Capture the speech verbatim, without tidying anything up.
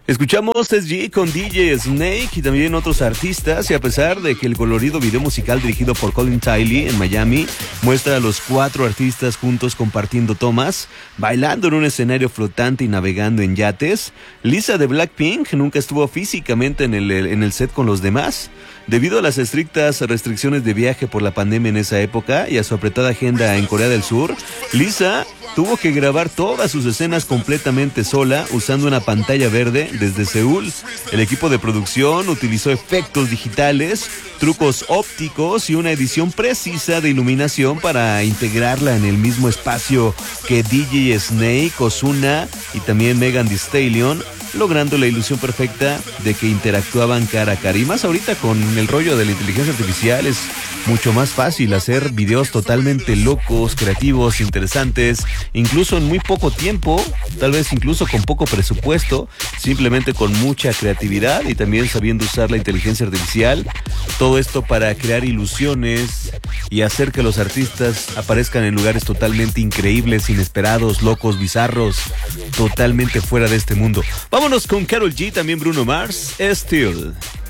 Escuchamos S G con D J Snake y también otros artistas, y a pesar de que el colorido video musical dirigido por Colin Tilley en Miami muestra a los cuatro artistas juntos compartiendo tomas, bailando en un escenario flotante y navegando en yates, Lisa de Blackpink nunca estuvo físicamente en el, en el set con los demás. Debido a las estrictas restricciones de viaje por la pandemia en esa época y a su apretada agenda en Corea del Sur, Lisa tuvo que grabar todas sus escenas completamente sola usando una pantalla verde desde Seúl. El equipo de producción utilizó efectos digitales, trucos ópticos y una edición precisa de iluminación para integrarla en el mismo espacio que D J Snake, Ozuna y también Megan Thee Stallion, logrando la ilusión perfecta de que interactuaban cara a cara. Y más ahorita con el rollo de la inteligencia artificial es mucho más fácil hacer videos totalmente locos, creativos, interesantes, incluso en muy poco tiempo, tal vez incluso con poco presupuesto, simplemente con mucha creatividad y también sabiendo usar la inteligencia artificial. Todo esto para crear ilusiones y hacer que los artistas aparezcan en lugares totalmente increíbles, inesperados, locos, bizarros, totalmente fuera de este mundo. Vámonos con Karol G, también Bruno Mars, Still.